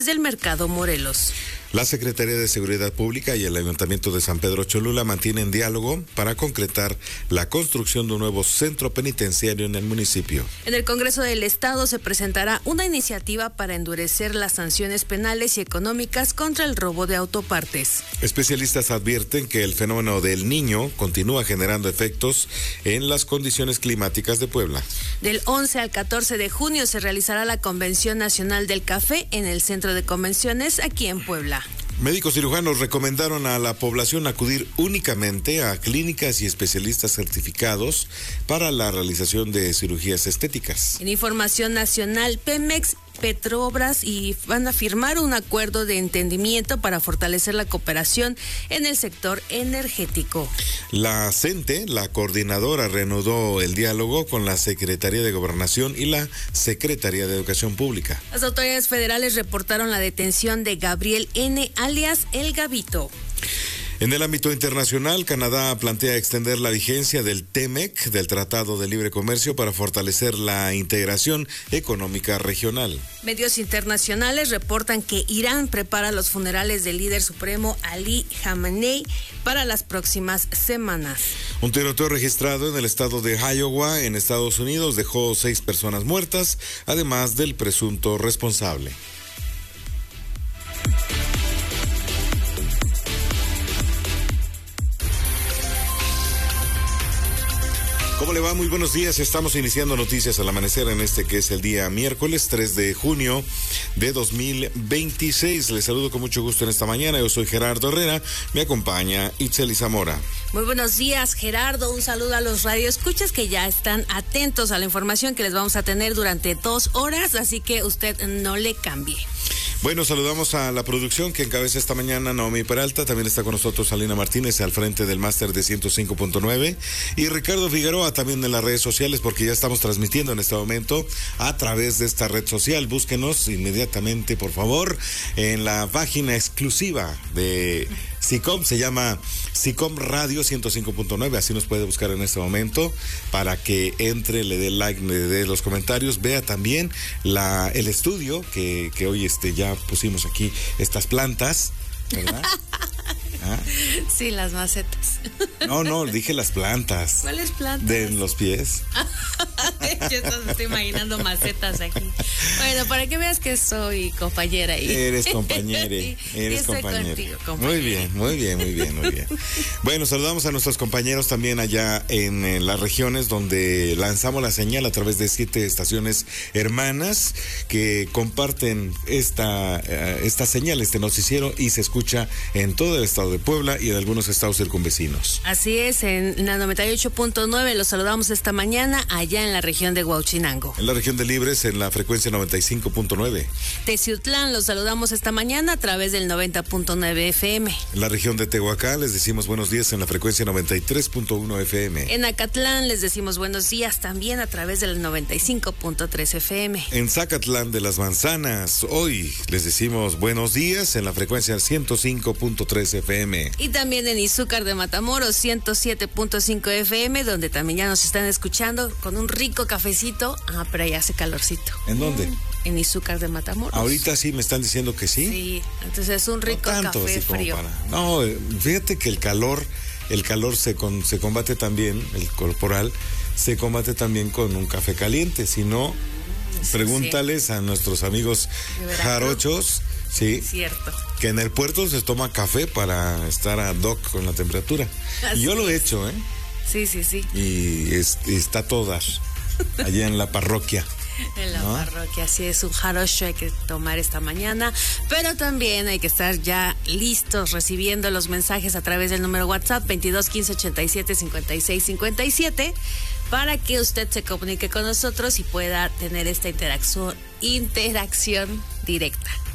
del Mercado Morelos. La Secretaría de Seguridad Pública y el Ayuntamiento de San Pedro Cholula mantienen diálogo para concretar la construcción de un nuevo centro penitenciario en el municipio. En el Congreso del Estado se presentará una iniciativa para endurecer las sanciones penales y económicas contra el robo de autopartes. Especialistas advierten que el fenómeno del Niño continúa generando efectos en las condiciones climáticas de Puebla. Del 11 al 14 de junio se realizará la Convención Nacional del Café en el Centro de Convenciones aquí en Puebla. Médicos cirujanos recomendaron a la población acudir únicamente a clínicas y especialistas certificados para la realización de cirugías estéticas. En información nacional, Pemex, Petrobras y van a firmar un acuerdo de entendimiento para fortalecer la cooperación en el sector energético. La CENTE, la coordinadora, reanudó el diálogo con la Secretaría de Gobernación y la Secretaría de Educación Pública. Las autoridades federales reportaron la detención de Gabriel N., alias El Gabito. En el ámbito internacional, Canadá plantea extender la vigencia del TEMEC, del Tratado de Libre Comercio, para fortalecer la integración económica regional. Medios internacionales reportan que Irán prepara los funerales del líder supremo Ali Khamenei para las próximas semanas. Un tiroteo registrado en el estado de Iowa, en Estados Unidos, dejó 6 personas muertas, además del presunto responsable. ¿Cómo le va? Muy buenos días. Estamos iniciando noticias al amanecer en este que es el día miércoles 3 de junio de 2026. Les saludo con mucho gusto en esta mañana. Yo soy Gerardo Herrera. Me acompaña Itzeli Zamora. Muy buenos días, Gerardo. Un saludo a los radioescuchas que ya están atentos a la información que les vamos a tener durante 2 horas, así que usted no le cambie. Bueno, saludamos a la producción que encabeza esta mañana Naomi Peralta, también está con nosotros Alina Martínez al frente del máster de 105.9 y Ricardo Figueroa también en las redes sociales porque ya estamos transmitiendo en este momento a través de esta red social. Búsquenos inmediatamente, por favor, en la página exclusiva de SICOM, se llama SICOM Radio 105.9, así nos puede buscar en este momento para que entre, le dé like, le dé los comentarios, vea también el estudio que hoy ya pusimos aquí estas plantas, ¿verdad? ¿Ah? Sí, las macetas. No, dije las plantas. ¿Cuáles plantas? De los pies. Yo estoy imaginando macetas aquí. Bueno, para que veas que soy compañera ahí. Eres compañera. Eres compañera. Contigo, compañera. Muy bien. Bueno, saludamos a nuestros compañeros también allá en las regiones donde lanzamos la señal a través de 7 estaciones hermanas que comparten esta señal, este noticiero, y se escucha en todo el estado de Puebla y en algunos estados circunvecinos. Así es, en la 98.9 los saludamos esta mañana allá en la región de Huauchinango. En la región de Libres en la frecuencia 95.9. Teciutlán los saludamos esta mañana a través del 90.9 FM. En la región de Tehuacán les decimos buenos días en la frecuencia 93.1 FM. En Acatlán les decimos buenos días también a través del 95.3 FM. En Zacatlán de las Manzanas hoy les decimos buenos días en la frecuencia 105.3 FM. Y también en Izúcar de Matamoros 107.5 FM, donde también ya nos están escuchando con un rico cafecito. Pero ahí hace calorcito. ¿En dónde? En Izúcar de Matamoros. Ahorita sí me están diciendo que sí. Sí, entonces es un rico café frío. No, fíjate que el calor se combate también, el corporal se combate también con un café caliente. Si no, pregúntales a nuestros amigos jarochos. Sí, cierto. Que en el puerto se toma café para estar ad hoc con la temperatura. Y yo lo he hecho, ¿eh? Sí. Y está todas allá en la parroquia. En la parroquia, así es, un jarocho hay que tomar esta mañana, pero también hay que estar ya listos recibiendo los mensajes a través del número WhatsApp 22 15 87 56 57 para que usted se comunique con nosotros y pueda tener esta interacción directa.